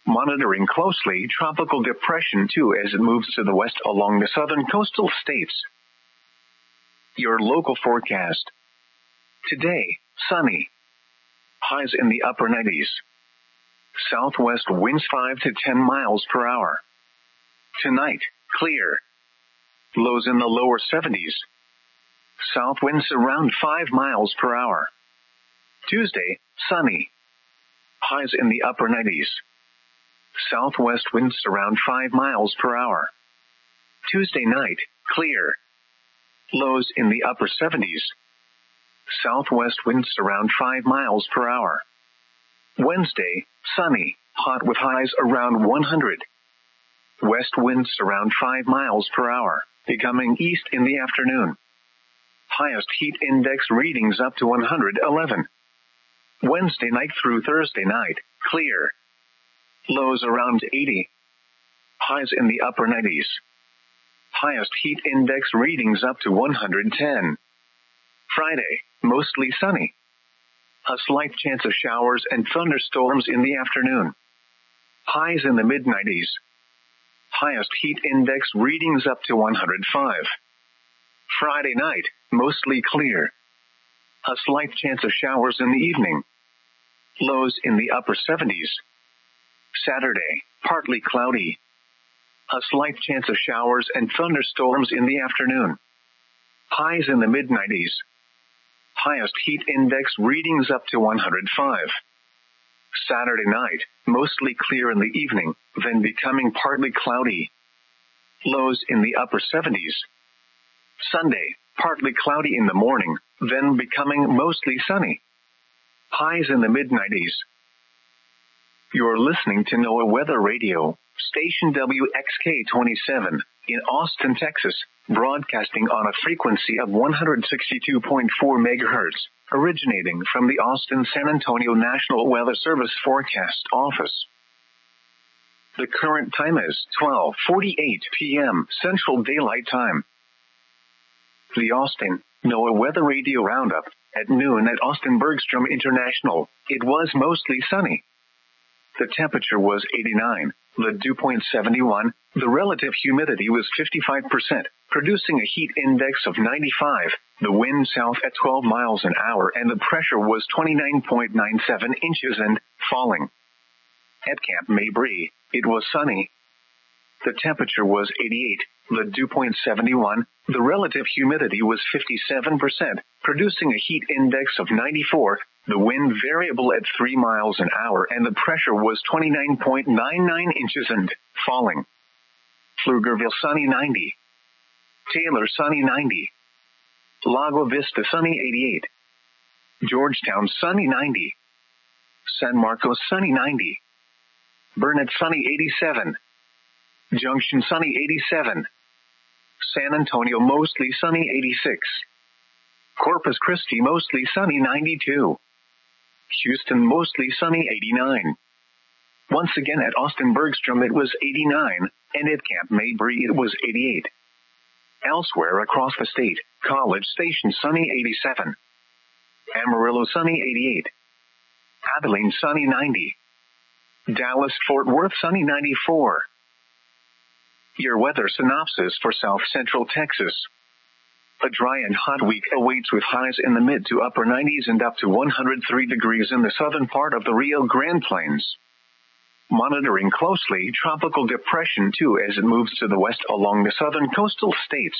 Monitoring closely Tropical Depression 2 as it moves to the west along the southern coastal states. Your local forecast. Today, sunny. Highs in the upper 90s. Southwest winds 5 to 10 miles per hour. Tonight, clear. Lows in the lower 70s. South winds around 5 miles per hour. Tuesday, sunny. Highs in the upper 90s. Southwest winds around 5 miles per hour. Tuesday night, clear. Lows in the upper 70s. Southwest winds around 5 miles per hour. Wednesday, sunny, hot with highs around 100. West winds around 5 miles per hour, becoming east in the afternoon. Highest heat index readings up to 111. Wednesday night through Thursday night, clear. Lows around 80. Highs in the upper 90s. Highest heat index readings up to 110. Friday, mostly sunny. A slight chance of showers and thunderstorms in the afternoon. Highs in the mid-90s. Highest heat index readings up to 105. Friday night, mostly clear. A slight chance of showers in the evening. Lows in the upper 70s. Saturday, partly cloudy. A slight chance of showers and thunderstorms in the afternoon. Highs in the mid-90s. Highest heat index readings up to 105. Saturday night, mostly clear in the evening, then becoming partly cloudy. Lows in the upper 70s. Sunday, partly cloudy in the morning, then becoming mostly sunny. Highs in the mid-90s. You're listening to NOAA Weather Radio, station WXK-27, in Austin, Texas, broadcasting on a frequency of 162.4 megahertz, originating from the Austin-San Antonio National Weather Service Forecast Office. The current time is 12:48 p.m. Central Daylight Time. The Austin NOAA Weather Radio Roundup. At noon at Austin Bergstrom International, it was mostly sunny. The temperature was 89, the dew point 71, the relative humidity was 55%, producing a heat index of 95, the wind south at 12 miles an hour, and the pressure was 29.97 inches and falling. At Camp Mabry, it was sunny. The temperature was 88, the dew point 71, the relative humidity was 57%, producing a heat index of 94, the wind variable at 3 miles an hour, and the pressure was 29.99 inches and falling. Pflugerville sunny 90. Taylor sunny 90. Lago Vista sunny 88. Georgetown sunny 90. San Marcos sunny 90. Burnett sunny 87. Junction sunny 87. San Antonio mostly sunny 86. Corpus Christi mostly sunny 92. Houston mostly sunny 89. Once again at Austin Bergstrom it was 89, and at Camp Mabry it was 88. Elsewhere across the state, College Station sunny 87. Amarillo sunny 88. Abilene sunny 90. Dallas Fort Worth sunny 94. Your weather synopsis for South Central Texas. A dry and hot week awaits with highs in the mid to upper 90s and up to 103 degrees in the southern part of the Rio Grande Plains. Monitoring closely Tropical Depression 2 as it moves to the west along the southern coastal states.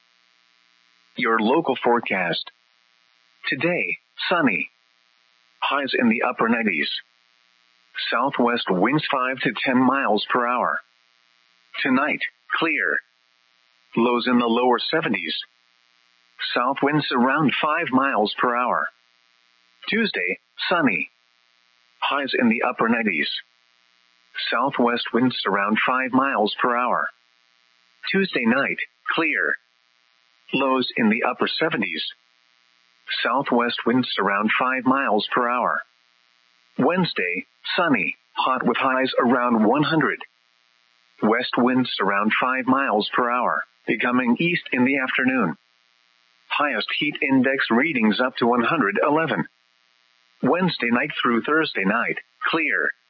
Your local forecast. Today, sunny. Highs in the upper 90s. Southwest winds 5 to 10 miles per hour. Tonight, clear. Lows in the lower 70s. South winds around 5 miles per hour. Tuesday, sunny. Highs in the upper 90s. Southwest winds around 5 miles per hour. Tuesday night, clear. Lows in the upper 70s. Southwest winds around 5 miles per hour. Wednesday, sunny, hot with highs around 100. West winds around 5 miles per hour, becoming east in the afternoon. Highest heat index readings up to 111. Wednesday night through Thursday night, clear.